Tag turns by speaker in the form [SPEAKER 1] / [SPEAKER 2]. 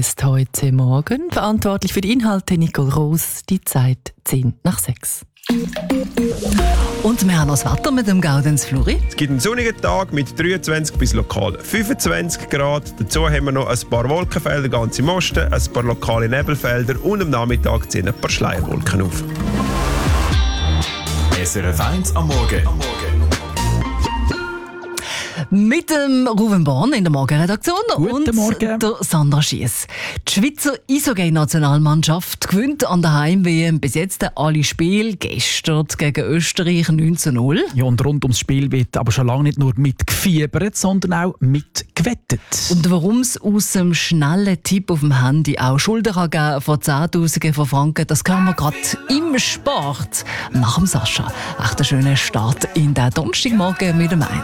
[SPEAKER 1] heisst heute Morgen. Verantwortlich für die Inhalte Nicole Roos, die Zeit 5:10. Und wir haben noch das Wetter mit dem Gaudenz Fluri.
[SPEAKER 2] Es gibt einen sonnigen Tag mit 23 bis lokal 25 Grad. Dazu haben wir noch ein paar Wolkenfelder ganz im Osten, ein paar lokale Nebelfelder und am Nachmittag ziehen ein paar Schleierwolken auf.
[SPEAKER 3] SRF 1 am Morgen.
[SPEAKER 1] Mit dem Ruben Born in der Morgenredaktion
[SPEAKER 4] Guten Morgen.
[SPEAKER 1] Der Sandra Schiess. Die Schweizer Eishockey-Nationalmannschaft gewinnt an der Heim-WM bis jetzt alle Spiele. Gestern gegen Österreich 19:0.
[SPEAKER 4] Ja, und rund ums Spiel wird aber schon lange nicht nur mitgefiebert, sondern auch mitgewettet.
[SPEAKER 1] Und warum es aus dem schnellen Tipp auf dem Handy auch Schulden kann geben von Zehntausenden von Franken, das hören wir gerade im Sport nach dem Sascha. Echt einen schönen Start in den Donnerstagmorgen mit dem 1.